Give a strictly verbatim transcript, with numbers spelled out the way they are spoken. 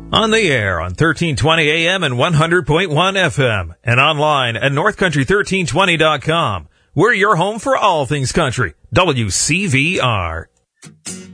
On the air on thirteen twenty A M and one hundred point one F M and online at north country thirteen twenty dot com. We're your home for all things country. W C V R.